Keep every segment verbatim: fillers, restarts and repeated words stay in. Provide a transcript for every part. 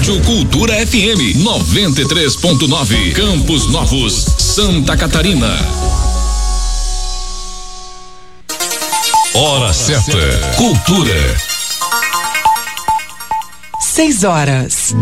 Rádio Cultura F M noventa e três ponto nove, Campos Novos, Santa Catarina. Hora certa. Cultura. Seis horas.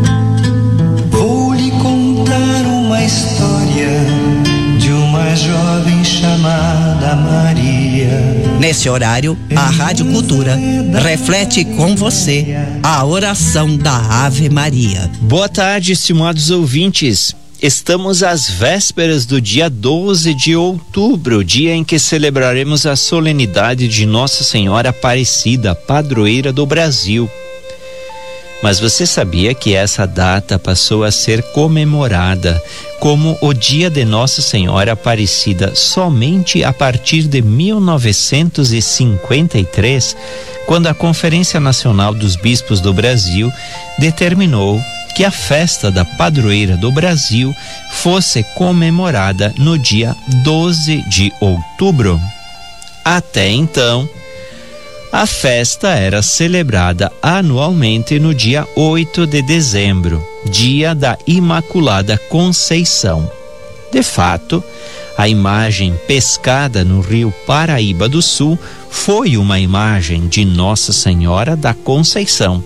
Vou lhe contar uma história de uma jovem chamada Maria. Nesse horário, a Rádio Cultura reflete com você a oração da Ave Maria. Boa tarde, estimados ouvintes. Estamos às vésperas do dia doze de outubro, dia em que celebraremos a solenidade de Nossa Senhora Aparecida, padroeira do Brasil. Mas você sabia que essa data passou a ser comemorada como o Dia de Nossa Senhora Aparecida somente a partir de mil novecentos e cinquenta e três, quando a Conferência Nacional dos Bispos do Brasil determinou que a festa da padroeira do Brasil fosse comemorada no dia doze de outubro. Até então, a festa era celebrada anualmente no dia oito de dezembro, dia da Imaculada Conceição. De fato, a imagem pescada no rio Paraíba do Sul foi uma imagem de Nossa Senhora da Conceição.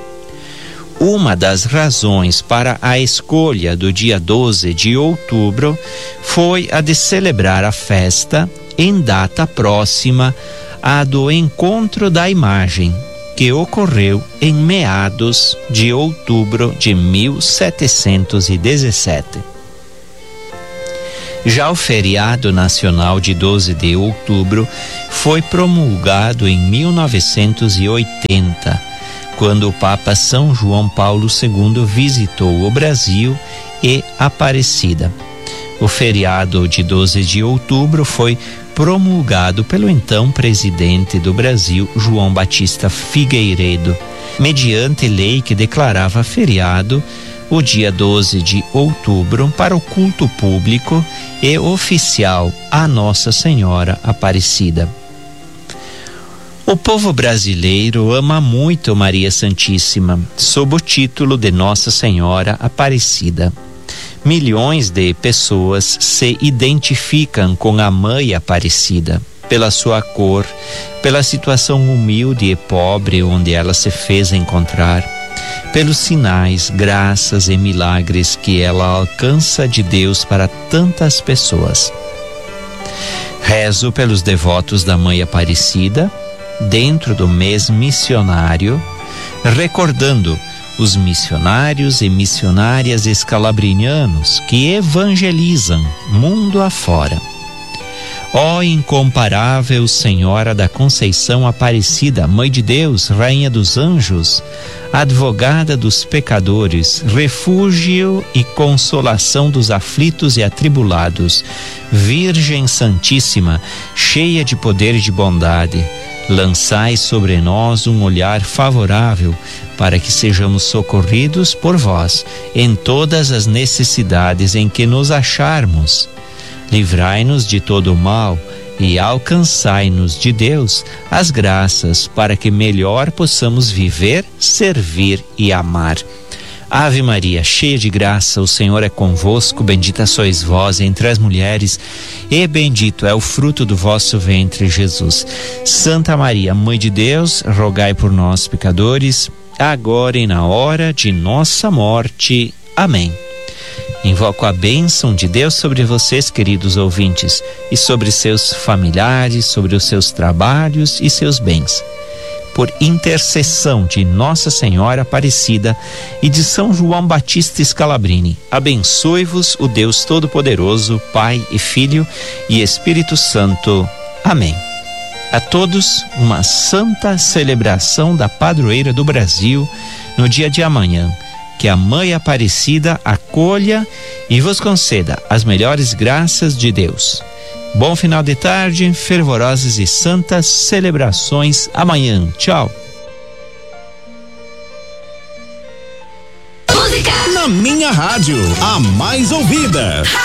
Uma das razões para a escolha do dia doze de outubro foi a de celebrar a festa em data próxima a do encontro da imagem, que ocorreu em meados de outubro de mil setecentos e dezessete. Já o feriado nacional de doze de outubro foi promulgado em mil novecentos e oitenta, quando o Papa São João Paulo segundo visitou o Brasil e Aparecida. O feriado de doze de outubro foi promulgado pelo então presidente do Brasil, João Batista Figueiredo, mediante lei que declarava feriado o dia doze de outubro para o culto público e oficial a Nossa Senhora Aparecida. O povo brasileiro ama muito Maria Santíssima, sob o título de Nossa Senhora Aparecida. Milhões de pessoas se identificam com a Mãe Aparecida, pela sua cor, pela situação humilde e pobre onde ela se fez encontrar, pelos sinais, graças e milagres que ela alcança de Deus para tantas pessoas. Rezo pelos devotos da Mãe Aparecida, dentro do mês missionário, recordando os missionários e missionárias escalabrinianos que evangelizam mundo afora. Ó incomparável Senhora da Conceição Aparecida, Mãe de Deus, Rainha dos Anjos, advogada dos pecadores, refúgio e consolação dos aflitos e atribulados, Virgem Santíssima, cheia de poder e de bondade, lançai sobre nós um olhar favorável para que sejamos socorridos por vós em todas as necessidades em que nos acharmos. Livrai-nos de todo o mal e alcançai-nos de Deus as graças para que melhor possamos viver, servir e amar. Ave Maria, cheia de graça, o Senhor é convosco, bendita sois vós entre as mulheres e bendito é o fruto do vosso ventre, Jesus. Santa Maria, Mãe de Deus, rogai por nós, pecadores, agora e na hora de nossa morte. Amém. Invoco a bênção de Deus sobre vocês, queridos ouvintes, e sobre seus familiares, sobre os seus trabalhos e seus bens. Por intercessão de Nossa Senhora Aparecida e de São João Batista Scalabrini, abençoe-vos o Deus Todo-Poderoso, Pai e Filho e Espírito Santo. Amém. A todos, uma santa celebração da padroeira do Brasil no dia de amanhã. Que a Mãe Aparecida acolha e vos conceda as melhores graças de Deus. Bom final de tarde, fervorosas e santas celebrações amanhã. Tchau. Na minha rádio, a mais ouvida.